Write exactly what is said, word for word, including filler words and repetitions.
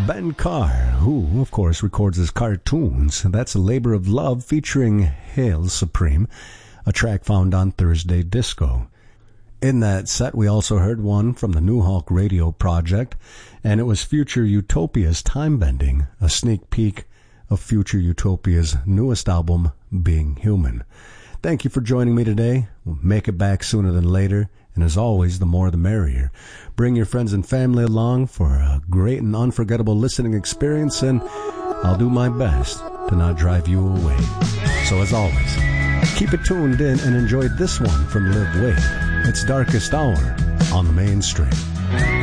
Ben Carr, who, of course, records his cartoons. That's A Labor of Love featuring Hail Supreme, a track found on Thursday Disco. In that set, we also heard one from the New Hawk Radio Project, and it was Future Utopia's Time Bending, a sneak peek of Future Utopia's newest album, Being Human. Thank you for joining me today. We'll make it back sooner than later, and as always, the more the merrier. Bring your friends and family along for a great and unforgettable listening experience, and I'll do my best to not drive you away. So as always, keep it tuned in and enjoy this one from Liv Wade. It's Darkest Hour on the Mainstream.